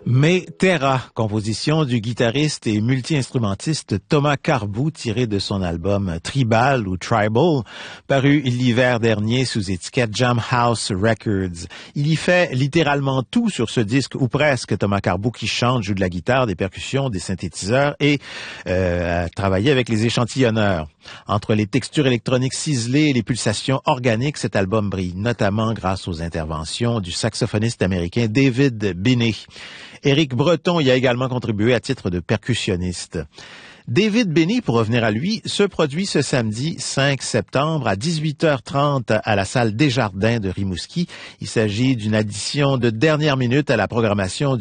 Mais Terra, composition du guitariste et multi-instrumentiste Thomas Carboux, tiré de son album Tribal ou Tribal, paru l'hiver dernier sous étiquette Jam House Records. Il y fait littéralement tout sur ce disque, ou presque. Thomas Carboux qui chante, joue de la guitare, des percussions, des synthétiseurs et a travaillé avec les échantillonneurs. Entre les textures électroniques ciselées et les pulsations organiques, cet album brille notamment grâce aux interventions du saxophoniste américain David Binney. Éric Breton y a également contribué à titre de percussionniste. David Binney, pour revenir à lui, se produit ce samedi 5 septembre à 18h30 à la salle Desjardins de Rimouski. Il s'agit d'une addition de dernière minute à la programmation